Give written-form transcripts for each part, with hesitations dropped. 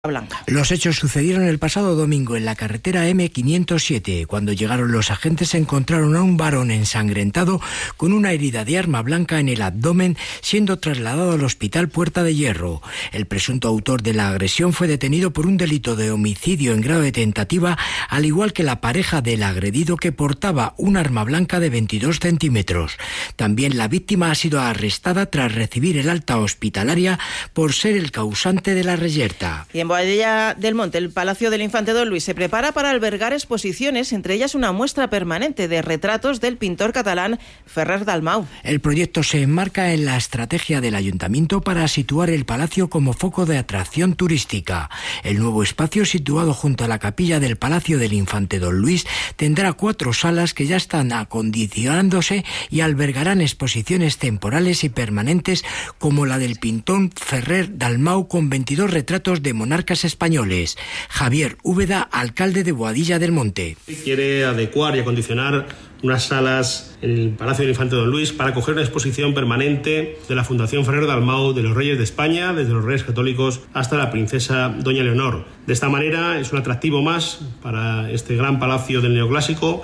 Blanca. Los hechos sucedieron el pasado domingo en la carretera M507. Cuando llegaron los agentes encontraron a un varón ensangrentado con una herida de arma blanca en el abdomen, siendo trasladado al hospital Puerta de Hierro. El presunto autor de la agresión fue detenido por un delito de homicidio en grado de tentativa, al igual que la pareja del agredido, que portaba un arma blanca de 22 centímetros. También la víctima ha sido arrestada tras recibir el alta hospitalaria por ser el causante de la reyerta. Y en Boadilla del Monte, el Palacio del Infante Don Luis se prepara para albergar exposiciones, entre ellas una muestra permanente de retratos del pintor catalán Ferrer Dalmau. El proyecto se enmarca en la estrategia del Ayuntamiento para situar el palacio como foco de atracción turística. El nuevo espacio, situado junto a la capilla del Palacio del Infante Don Luis, tendrá 4 salas que ya están acondicionándose y albergarán exposiciones temporales y permanentes como la del pintor Ferrer Dalmau, con 22 retratos de monarcas españoles. Javier Úbeda, alcalde de Boadilla del Monte. Quiere adecuar y acondicionar unas salas en el Palacio del Infante Don Luis para acoger una exposición permanente de la Fundación Ferrer Dalmau, de los Reyes de España, desde los Reyes Católicos hasta la princesa Doña Leonor. De esta manera es un atractivo más para este gran palacio del neoclásico.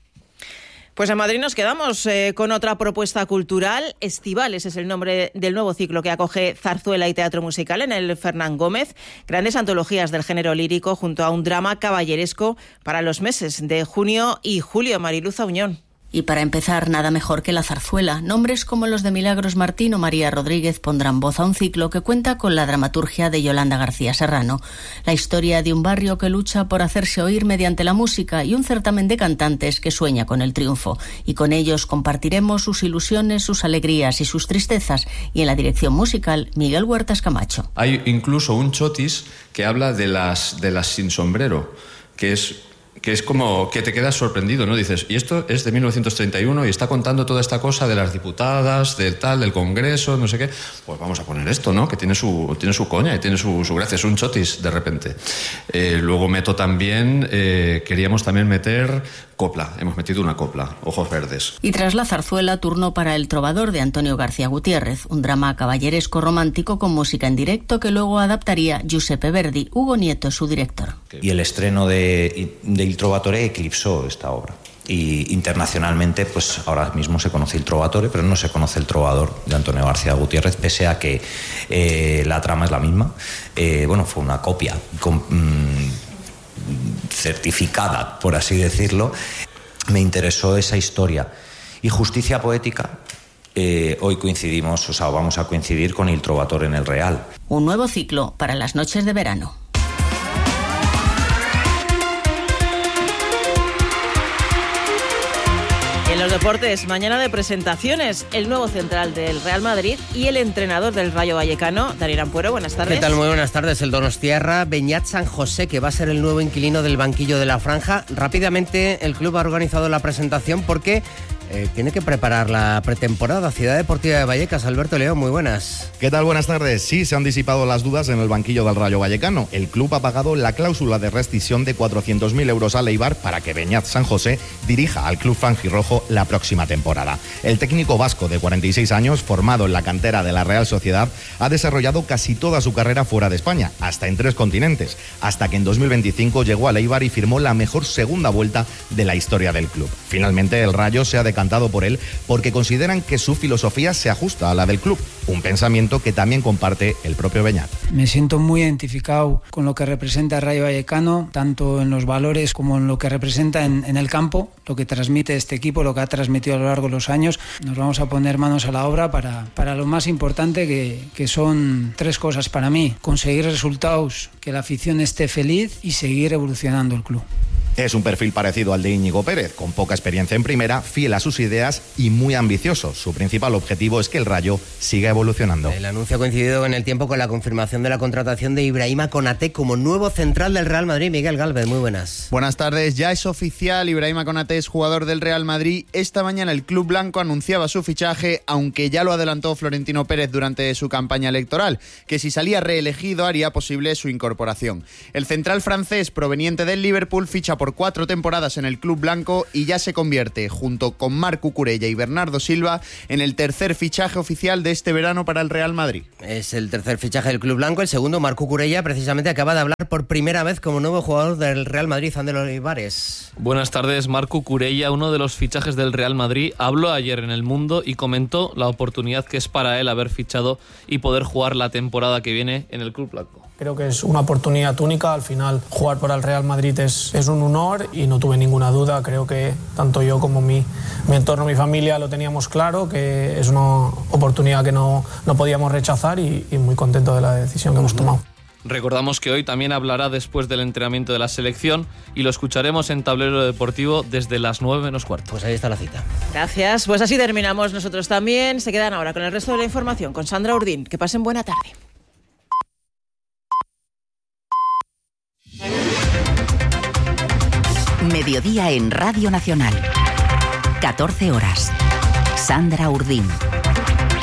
Pues en Madrid nos quedamos con otra propuesta cultural. Estivales es el nombre del nuevo ciclo que acoge zarzuela y teatro musical en el Fernán Gómez. Grandes antologías del género lírico junto a un drama caballeresco para los meses de junio y julio. Mariluz Auñón. Y para empezar, nada mejor que la zarzuela. Nombres como los de Milagros Martín o María Rodríguez pondrán voz a un ciclo que cuenta con la dramaturgia de Yolanda García Serrano. La historia de un barrio que lucha por hacerse oír mediante la música y un certamen de cantantes que sueña con el triunfo. Y con ellos compartiremos sus ilusiones, sus alegrías y sus tristezas. Y en la dirección musical, Miguel Huertas Camacho. Hay incluso un chotis que habla de las sin sombrero, que es como que te quedas sorprendido, ¿no? Dices, y esto es de 1931 y está contando toda esta cosa de las diputadas, del Congreso, no sé qué. Pues vamos a poner esto, ¿no? Que tiene su coña y tiene su gracia, es un chotis de repente. Luego queríamos también meter copla, hemos metido una copla, Ojos Verdes. Y tras la zarzuela, turno para El Trovador de Antonio García Gutiérrez, un drama caballeresco romántico con música en directo que luego adaptaría Giuseppe Verdi. Hugo Nieto es su director. Y el estreno de Il Trovatore eclipsó esta obra. Y internacionalmente, pues ahora mismo se conoce Il Trovatore, pero no se conoce El Trovador de Antonio García Gutiérrez, pese a que la trama es la misma. Fue una copia certificada, por así decirlo. Me interesó esa historia. Y Justicia Poética, hoy vamos a coincidir con Il Trovatore en el Real. Un nuevo ciclo para las noches de verano. En los deportes, mañana de presentaciones, el nuevo central del Real Madrid y el entrenador del Rayo Vallecano, Daniel Ampuero. Buenas tardes. ¿Qué tal? Muy buenas tardes. El donostiarra Beñat San José, que va a ser el nuevo inquilino del banquillo de la Franja. Rápidamente el club ha organizado la presentación porque tiene que preparar la pretemporada. Ciudad Deportiva de Vallecas. Alberto León, muy buenas. ¿Qué tal? Buenas tardes. Sí, se han disipado las dudas en el banquillo del Rayo Vallecano. El club ha pagado la cláusula de rescisión de 400.000 euros al Eibar para que Beñat San José dirija al club franjirrojo la próxima temporada. El técnico vasco de 46 años, formado en la cantera de la Real Sociedad, ha desarrollado casi toda su carrera fuera de España, hasta en 3 continentes, hasta que en 2025 llegó al Eibar y firmó la mejor segunda vuelta de la historia del club. Finalmente, el Rayo se ha decantado por él porque consideran que su filosofía se ajusta a la del club, un pensamiento que también comparte el propio Beñat. Me siento muy identificado con lo que representa el Rayo Vallecano, tanto en los valores como en lo que representa en el campo, lo que transmite este equipo, lo que ha transmitido a lo largo de los años. Nos vamos a poner manos a la obra para lo más importante, que son 3 cosas para mí: conseguir resultados, que la afición esté feliz y seguir evolucionando el club. Es un perfil parecido al de Íñigo Pérez, con poca experiencia en primera, fiel a sus ideas y muy ambicioso. Su principal objetivo es que el Rayo siga evolucionando. El anuncio ha coincidido en el tiempo con la confirmación de la contratación de Ibrahima Konaté como nuevo central del Real Madrid. Miguel Gálvez, muy buenas. Buenas tardes. Ya es oficial, Ibrahima Konaté es jugador del Real Madrid. Esta mañana el club blanco anunciaba su fichaje, aunque ya lo adelantó Florentino Pérez durante su campaña electoral, que si salía reelegido haría posible su incorporación. El central francés proveniente del Liverpool ficha por por 4 temporadas en el club blanco y ya se convierte, junto con Marc Cucurella y Bernardo Silva, en el tercer fichaje oficial de este verano para el Real Madrid. Es el tercer fichaje del club blanco. El segundo, Marc Cucurella, precisamente acaba de hablar por primera vez como nuevo jugador del Real Madrid. Ander Olivares. Buenas tardes. Marc Cucurella, uno de los fichajes del Real Madrid, habló ayer en El Mundo y comentó la oportunidad que es para él haber fichado y poder jugar la temporada que viene en el club blanco. Creo que es una oportunidad única. Al final, jugar para el Real Madrid es un honor y no tuve ninguna duda. Creo que tanto yo como mi entorno, mi familia, lo teníamos claro, que es una oportunidad que no podíamos rechazar y muy contento de la decisión que hemos tomado. Recordamos que hoy también hablará después del entrenamiento de la selección y lo escucharemos en Tablero Deportivo desde las 9:15. Pues ahí está la cita. Gracias. Pues así terminamos nosotros también. Se quedan ahora con el resto de la información con Sandra Urdín. Que pasen buena tarde. Mediodía en Radio Nacional. 14 horas. Sandra Urdín.